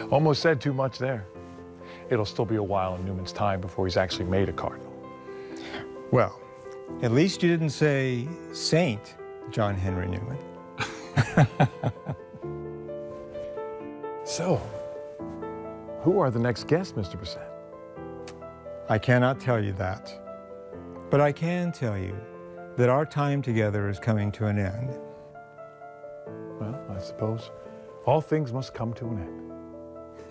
Almost said too much there. It'll still be a while in Newman's time before he's actually made a cardinal. Well, at least you didn't say Saint John Henry Newman. So, who are the next guests, Mr. Brissett? I cannot tell you that, but I can tell you that our time together is coming to an end. Well, I suppose all things must come to an end.